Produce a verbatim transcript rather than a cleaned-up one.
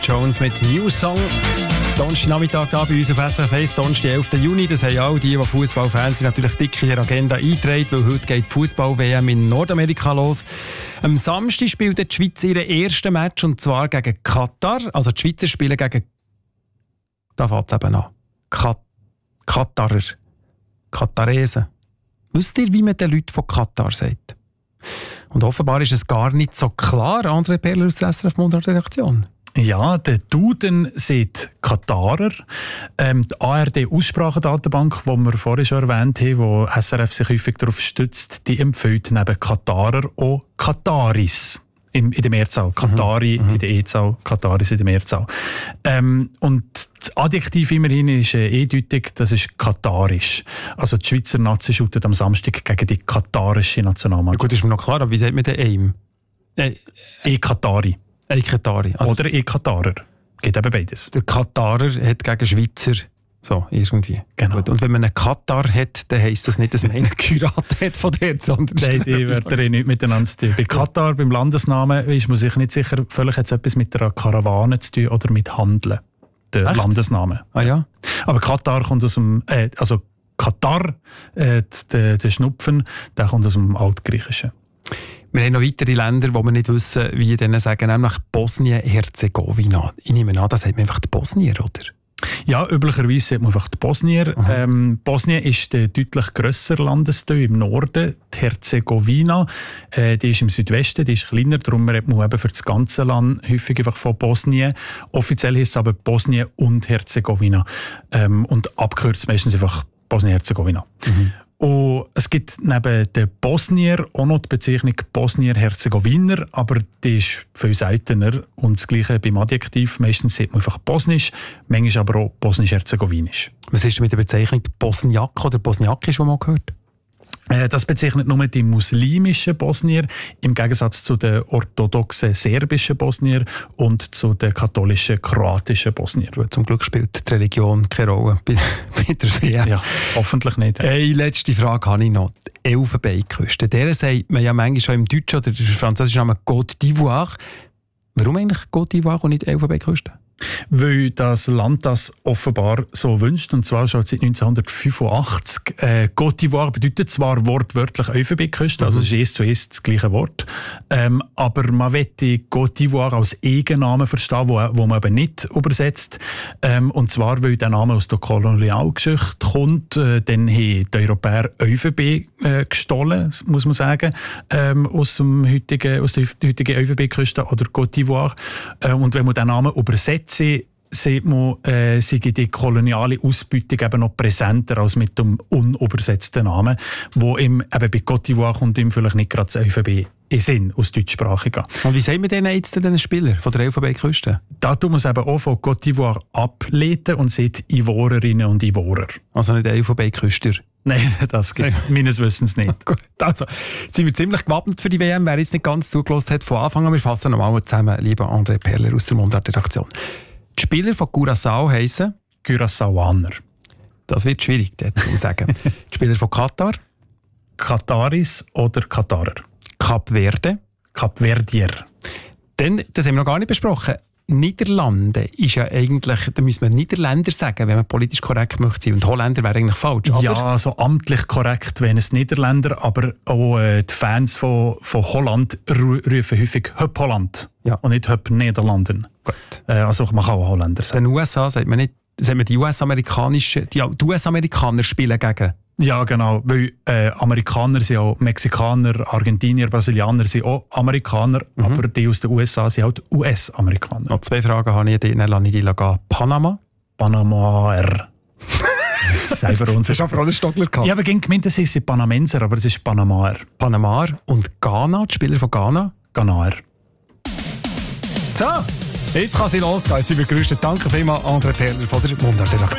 Jones mit New Song. Donnerstag Nachmittag da bei uns auf S R F eins, Donnerstag, elften Juni. Das haben auch die, die Fußballfans sind, natürlich dick in der Agenda eingetragen, weil heute geht die Fußball-W M in Nordamerika los. Am Samstag spielt die Schweiz ihren ersten Match, und zwar gegen Katar. Also die Schweizer spielen gegen... Da fängt es eben an. Kat- Katarer. Kataresen. Wisst ihr, wie man den Leuten von Katar sagt? Und offenbar ist es gar nicht so klar. André Perler aus der S R F-Redaktion. Ja, der Duden sieht Katarer. Ähm, die A R D-Aussprachendatenbank, die wir vorhin schon erwähnt haben, wo S R F sich häufig darauf stützt, die empfiehlt neben Katarer auch Kataris. In, in der Mehrzahl. Katari mhm. in der E-Zahl, Kataris in der Mehrzahl. Ähm, und das Adjektiv immerhin ist äh, eindeutig, das ist katarisch. Also die Schweizer Nazi shootet am Samstag gegen die katarische Nationalmannschaft. Ja, gut, ist mir noch klar, aber wie sagt man den Aim? Äh, E-Katari. E-Katari. Also oder E-Katarer. Geht eben beides. Der Katarer hat gegen Schweizer... So, irgendwie. Genau. Und wenn man einen Katar hat, dann heisst das nicht, dass man einen geheiratet hat von dort, sondern... Nein, die werden eh nichts miteinander zu tun. Bei Katar, beim Landesnamen, ist man sich nicht sicher, vielleicht hat es etwas mit einer Karawane zu tun oder mit Handeln. Der Echt? Landesname. Ah ja? Aber Katar kommt aus dem... Äh, also Katar, äh, der, der Schnupfen, der kommt aus dem Altgriechischen. Wir haben noch weitere Länder, wo wir nicht wissen, wie ich denen sagen, nämlich Bosnien-Herzegowina. Ich nehme an, das sagt man einfach die Bosnier, oder? Ja, üblicherweise sagt man einfach die Bosnier. Ähm, Bosnien ist der deutlich grösser Landesteil im Norden. Die Herzegowina, äh, die ist im Südwesten, die ist kleiner, darum redet man eben für das ganze Land häufig einfach von Bosnien. Offiziell heisst es aber Bosnien und Herzegowina. Ähm, und abgekürzt meistens einfach Bosnien-Herzegowina. Mhm. Und es gibt neben den Bosnier auch noch die Bezeichnung Bosnier-Herzegowiner, aber die ist viel seltener. Und das Gleiche beim Adjektiv. Meistens sieht man einfach Bosnisch, manchmal aber auch Bosnisch-Herzegowinisch. Was ist mit der Bezeichnung Bosniak oder Bosniakisch, die man gehört? Das bezeichnet nur die muslimischen Bosnier im Gegensatz zu den orthodoxen serbischen Bosnier und zu den katholischen kroatischen Bosnier. Zum Glück spielt die Religion keine Rolle bei, bei der W M. Ja, hoffentlich nicht. Eine letzte Frage habe ich noch. Die Elfenbeinküste. Der sagt man ja manchmal schon im Deutschen oder im französischen Namen Côte d'Ivoire. Warum eigentlich Côte d'Ivoire und nicht Elfenbeinküste? Weil das Land das offenbar so wünscht, und zwar schon seit neunzehnhundertfünfundachtzig. Äh, Côte d'Ivoire bedeutet zwar wortwörtlich Elfenbeinküste, also es ist eins zu eins das gleiche Wort, ähm, aber man will die Côte d'Ivoire als Eigennamen verstehen, wo, wo man eben nicht übersetzt. Ähm, und zwar, weil der Name aus der Kolonialgeschichte kommt, äh, dann haben die Europäer Elfenbein äh, gestohlen, muss man sagen, ähm, aus, dem heutigen, aus der heutigen Elfenbeinküste oder Côte d'Ivoire. Äh, und wenn man den Namen übersetzt, Sie, sieht man, äh, sei die koloniale Ausbeutung eben noch präsenter als mit dem unübersetzten Namen, wo ihm eben bei Côte d'Ivoire kommt ihm vielleicht nicht gerade das Elfenbein in Sinn aus deutschsprachiger. Und wie sagen wir denn jetzt den Spielern von der Elfenbeinküste? Da tun wir es eben auch von Côte d'Ivoire ableiten und sieht Ivorerinnen und Ivorer. Also nicht Elfenbeinküster? Nein, das gibt es meines Wissens nicht. Gut, also, jetzt sind wir ziemlich gewappnet für die W M. Wer jetzt nicht ganz zugelassen hat von Anfang an, wir fassen nochmal zusammen, lieber André Perler aus der Mundart-Redaktion. Die Spieler von Curaçao heissen Curaçaoaner. Das wird schwierig, das zu sagen. Die Spieler von Katar? Kataris oder Katarer. Kap Verde? Kapverdier. Dann, das haben wir noch gar nicht besprochen, Niederlande ist ja eigentlich, da müssen wir Niederländer sagen, wenn man politisch korrekt möchte sein. Und Holländer wäre eigentlich falsch, oder? Ja, so amtlich korrekt wären es Niederländer, aber auch äh, die Fans von, von Holland ru- rufen häufig «Höp Holland» ja. und nicht «Höp Niederlanden». Gut. Äh, also man kann auch Holländer sagen. In den U S A sagt man nicht, sagt man die U S-amerikanischen, die, die U S-Amerikaner spielen gegen... Ja, genau, weil äh, Amerikaner sind auch Mexikaner, Argentinier, Brasilianer sind auch Amerikaner, mhm. aber die aus den U S A sind halt U S-Amerikaner. Noch zwei Fragen habe ich, dann lasse ich die gehen. Panama? Panamaer. Selber unser. Hast du auch einen Stockler gehabt? Ich habe gemeint, es ist Panamenser, aber es ist Panamaer. Panamaer und Ghana, die Spieler von Ghana? Ghanaer. So, jetzt kann sie losgehen. Jetzt sind wir gerüstet. Danke vielmals, André Perler von der Mundart-Redaktion.